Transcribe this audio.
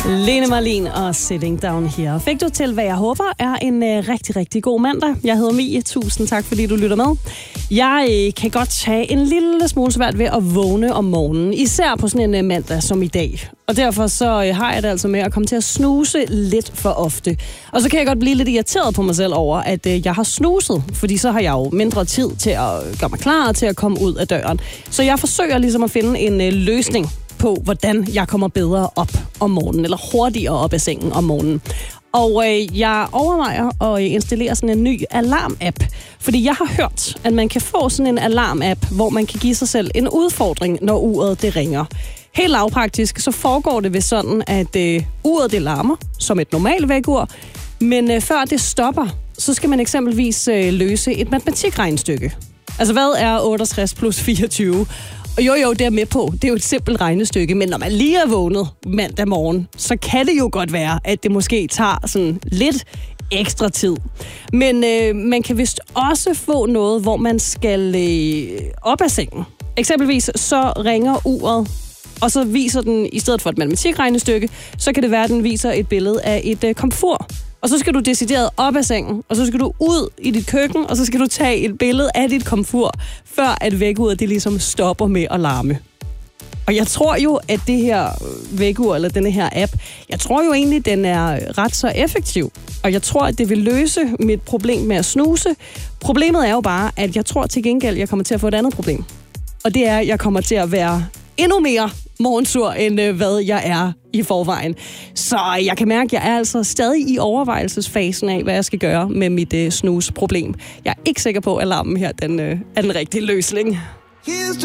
Lene Marlin og Sitting Down Here. Fik du til, hvad jeg håber er en rigtig, rigtig god mandag. Jeg hedder Mie. Tusind tak, fordi du lytter med. Jeg kan godt tage en lille smule svært ved at vågne om morgenen. Især på sådan en mandag som i dag. Og derfor så har jeg det altså med at komme til at snuse lidt for ofte. Og så kan jeg godt blive lidt irriteret på mig selv over, at jeg har snuset. Fordi så har jeg jo mindre tid til at gøre mig klar til at komme ud af døren. Så jeg forsøger ligesom at finde en løsning på, hvordan jeg kommer bedre op om morgenen, eller hurtigere op af sengen om morgenen. Og jeg overvejer at installere sådan en ny alarm-app, fordi jeg har hørt, at man kan få sådan en alarm-app, hvor man kan give sig selv en udfordring, når uret det ringer. Helt lavpraktisk, så foregår det ved sådan, at uret det larmer, som et normalt vækkeur, men før det stopper, så skal man eksempelvis løse et matematikregnestykke. Altså, hvad er 68 plus 24? Og jo, det er med på. Det er jo et simpelt regnestykke, men når man lige er vågnet mandag morgen, så kan det jo godt være, at det måske tager sådan lidt ekstra tid. Men man kan vist også få noget, hvor man skal op af sengen. Eksempelvis så ringer uret, og så viser den, i stedet for et matematikregnestykke, så kan det være, at den viser et billede af et komfur. Og så skal du decideret op af sengen, og så skal du ud i dit køkken, og så skal du tage et billede af dit komfur, før at vækkeuret det ligesom stopper med at larme. Og jeg tror jo, at det her vækkeur, eller denne her app, jeg tror jo egentlig, den er ret så effektiv. Og jeg tror, at det vil løse mit problem med at snuse. Problemet er jo bare, at jeg tror til gengæld, jeg kommer til at få et andet problem. Og det er, at jeg kommer til at være endnu mere morgensur, end hvad jeg er i forvejen. Så jeg kan mærke, at jeg er altså stadig i overvejelsesfasen af, hvad jeg skal gøre med mit snusproblem. Jeg er ikke sikker på, at alarmen her den er den rigtige løsning.